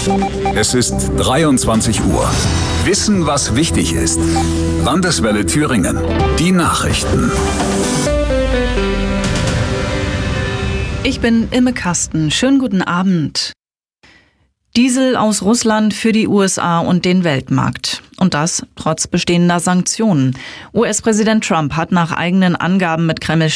Es ist 23 Uhr. Wissen, was wichtig ist. Landeswelle Thüringen. Die Nachrichten. Ich bin Imme Kasten. Schönen guten Abend. Diesel aus Russland für die USA und den Weltmarkt. Und das trotz bestehender Sanktionen. US-Präsident Trump hat nach eigenen Angaben mit Kreml